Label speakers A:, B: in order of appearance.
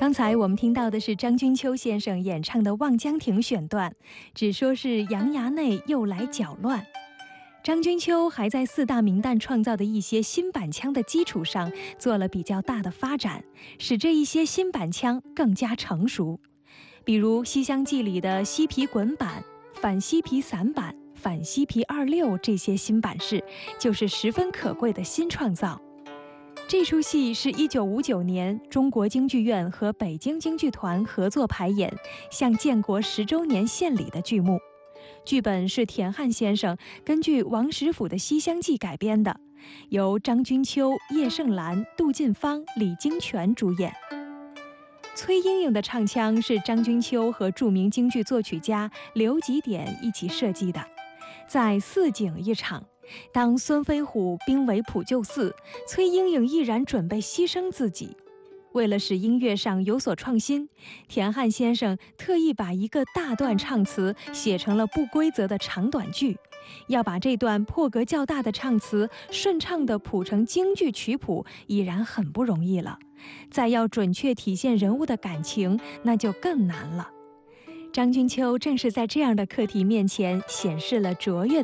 A: 刚才我们听到的是张君秋先生演唱的《望江亭》选段，只说是杨衙内又来搅乱。张君秋还在四大名旦创造的一些新板腔的基础上做了比较大的发展，使这一些新板腔更加成熟。比如《西厢记》里的西皮滚板、反西皮散板、反西皮二六这些新板式，就是十分可贵的新创造。这出戏是1959年中国京剧院和北京京剧团合作排演，向建国10周年献礼的剧目。剧本是田汉先生根据王实甫的《西厢记》改编的，由张君秋、叶盛兰、杜近芳、李金泉主演。崔莺莺的唱腔是张君秋和著名京剧作曲家刘吉典一起设计的。在四景一场，当孙飞虎兵围普救寺，崔莺莺毅然准备牺牲自己。为了使音乐上有所创新，田汉先生特意把一个大段唱词写成了不规则的长短句，要把这段破格较大的唱词顺畅地谱成京剧曲谱，已然很不容易了，再要准确体现人物的感情，那就更难了。张君秋正是在这样的课题面前显示了卓越的